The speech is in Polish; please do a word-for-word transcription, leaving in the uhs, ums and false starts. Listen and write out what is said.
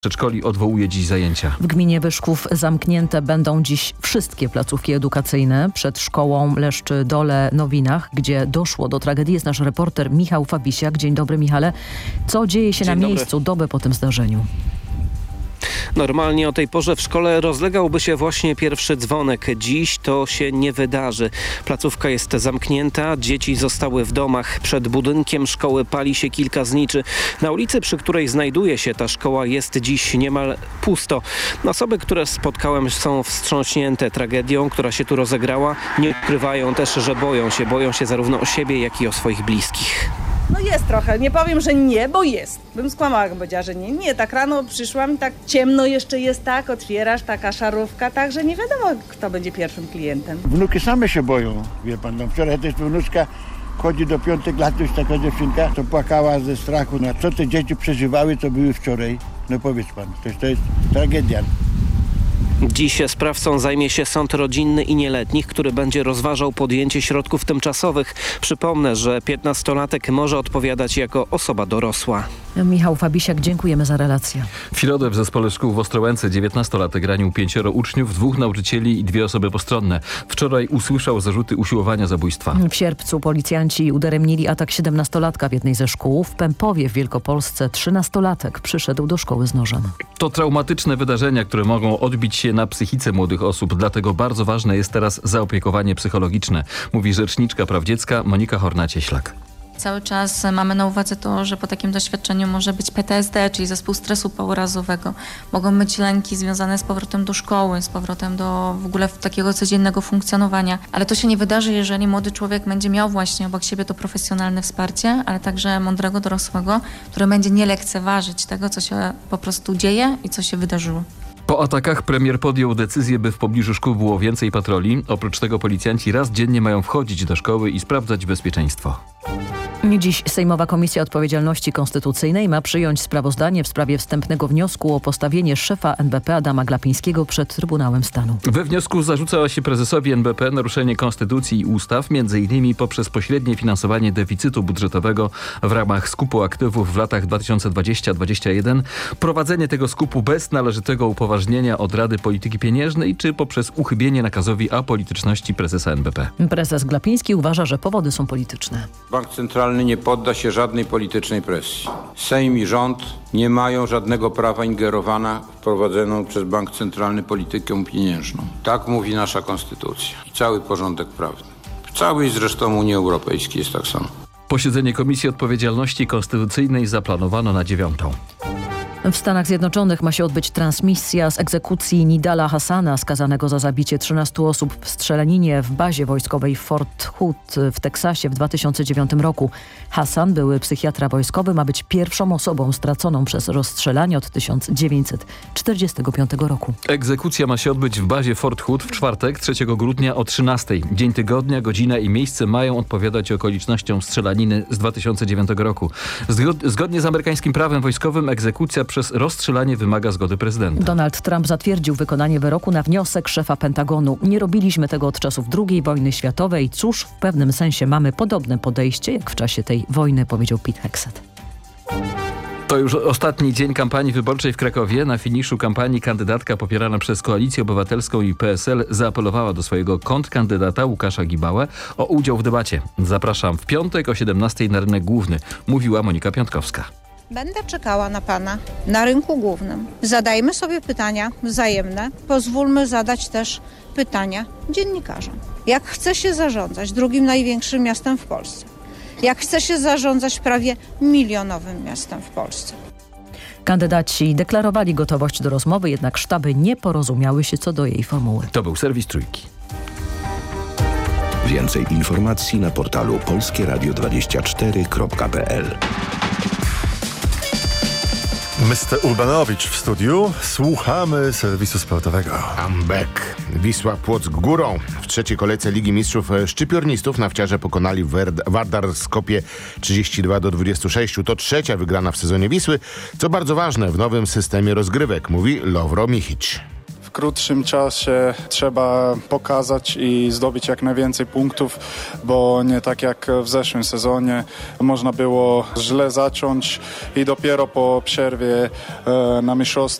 Przedszkoli odwołuje dziś zajęcia. W gminie Wyszków zamknięte będą dziś wszystkie placówki edukacyjne. Przed szkołą Leszczy-Dole-Nowinach, gdzie doszło do tragedii, jest nasz reporter Michał Fabisiak. Dzień dobry, Michale. Co dzieje się Dzień na dobry. miejscu dobę po tym zdarzeniu? Normalnie o tej porze w szkole rozlegałby się właśnie pierwszy dzwonek. Dziś to się nie wydarzy. Placówka jest zamknięta, dzieci zostały w domach. Przed budynkiem szkoły pali się kilka zniczy. Na ulicy, przy której znajduje się ta szkoła, jest dziś niemal pusto. Osoby, które spotkałem, są wstrząśnięte tragedią, która się tu rozegrała. Nie ukrywają też, że boją się. Boją się zarówno o siebie, jak i o swoich bliskich. No jest trochę, nie powiem, że nie, bo jest. Bym skłamała, jakbym powiedziała, że nie. Nie, tak rano przyszłam i tak ciemno jeszcze jest, tak, otwierasz, taka szarówka, tak, że nie wiadomo, kto będzie pierwszym klientem. Wnuki same się boją, wie pan. No, wczoraj też wnuczka chodzi do piątych lat, już taka dziewczynka, to płakała ze strachu. No, co te dzieci przeżywały, to były wczoraj. No powiedz pan, to, to jest tragedia. Dziś sprawcą zajmie się sąd rodzinny i nieletnich, który będzie rozważał podjęcie środków tymczasowych. Przypomnę, że piętnastolatek może odpowiadać jako osoba dorosła. Michał Fabisiak, dziękujemy za relację. W środę w zespole szkół w Ostrołęce dziewiętnastolatek ranił pięcioro uczniów, dwóch nauczycieli i dwie osoby postronne. Wczoraj usłyszał zarzuty usiłowania zabójstwa. W sierpcu policjanci udaremnili atak siedemnastolatka w jednej ze szkół. W Pępowie w Wielkopolsce trzynastolatek przyszedł do szkoły z nożem. To traumatyczne wydarzenia, które mogą odbić się na psychice młodych osób. Dlatego bardzo ważne jest teraz zaopiekowanie psychologiczne, mówi rzeczniczka praw dziecka Monika Horna-Cieślak. Cały czas mamy na uwadze to, że po takim doświadczeniu może być P T S D, czyli zespół stresu pourazowego. Mogą być lęki związane z powrotem do szkoły, z powrotem do w ogóle takiego codziennego funkcjonowania. Ale to się nie wydarzy, jeżeli młody człowiek będzie miał właśnie obok siebie to profesjonalne wsparcie, ale także mądrego dorosłego, który będzie nie lekceważyć tego, co się po prostu dzieje i co się wydarzyło. Po atakach premier podjął decyzję, by w pobliżu szkół było więcej patroli. Oprócz tego policjanci raz dziennie mają wchodzić do szkoły i sprawdzać bezpieczeństwo. Dziś Sejmowa Komisja Odpowiedzialności Konstytucyjnej ma przyjąć sprawozdanie w sprawie wstępnego wniosku o postawienie szefa N B P Adama Glapińskiego przed Trybunałem Stanu. We wniosku zarzuca się prezesowi N B P naruszenie konstytucji i ustaw, między innymi poprzez pośrednie finansowanie deficytu budżetowego w ramach skupu aktywów w latach dwa tysiące dwudziestym do dwudziestego pierwszego, prowadzenie tego skupu bez należytego upoważnienia od Rady Polityki Pieniężnej czy poprzez uchybienie nakazowi apolityczności prezesa N B P. Prezes Glapiński uważa, że powody są polityczne. Bank Centralny nie podda się żadnej politycznej presji. Sejm i rząd nie mają żadnego prawa ingerowania w prowadzoną przez Bank Centralny politykę pieniężną. Tak mówi nasza konstytucja i cały porządek prawny. W całej zresztą Unii Europejskiej jest tak samo. Posiedzenie Komisji Odpowiedzialności Konstytucyjnej zaplanowano na dziewiątą. W Stanach Zjednoczonych ma się odbyć transmisja z egzekucji Nidala Hassana, skazanego za zabicie trzynastu osób w strzelaninie w bazie wojskowej Fort Hood w Teksasie w dwa tysiące dziewiątym roku. Hassan, były psychiatra wojskowy, ma być pierwszą osobą straconą przez rozstrzelanie od tysiąc dziewięćset czterdziestego piątego roku. Egzekucja ma się odbyć w bazie Fort Hood w czwartek, trzeciego grudnia o trzynastej. Dzień tygodnia, godzina i miejsce mają odpowiadać okolicznościom strzelaniny z dwa tysiące dziewiątego roku. Zgodnie z amerykańskim prawem wojskowym egzekucja przez rozstrzelanie wymaga zgody prezydenta. Donald Trump zatwierdził wykonanie wyroku na wniosek szefa Pentagonu. Nie robiliśmy tego od czasów drugiej wojny światowej. Cóż, w pewnym sensie mamy podobne podejście jak w czasie tej wojny, powiedział Pete Hegseth. To już ostatni dzień kampanii wyborczej w Krakowie. Na finiszu kampanii kandydatka popierana przez Koalicję Obywatelską i P S L zaapelowała do swojego kontrkandydata Łukasza Gibałę o udział w debacie. Zapraszam w piątek o siedemnastej na rynek główny, mówiła Monika Piątkowska. Będę czekała na pana na rynku głównym. Zadajmy sobie pytania wzajemne. Pozwólmy zadać też pytania dziennikarzom. Jak chce się zarządzać drugim największym miastem w Polsce? Jak chce się zarządzać prawie milionowym miastem w Polsce? Kandydaci deklarowali gotowość do rozmowy, jednak sztaby nie porozumiały się co do jej formuły. To był serwis Trójki. Więcej informacji na portalu polskie radio dwadzieścia cztery kropka p l. mister Urbanowicz w studiu. Słuchamy serwisu sportowego. I'm back. Wisła Płock górą. W trzeciej kolejce Ligi Mistrzów szczypiornistów nawciarze pokonali Vardar Skopje trzydzieści dwa do dwudziestu sześciu. To trzecia wygrana w sezonie Wisły, co bardzo ważne w nowym systemie rozgrywek, mówi Lovro Michic. w krótszym czasie trzeba pokazać i zdobyć jak najwięcej punktów, bo nie tak jak w zeszłym sezonie można było źle zacząć i dopiero po przerwie na mistrzostwa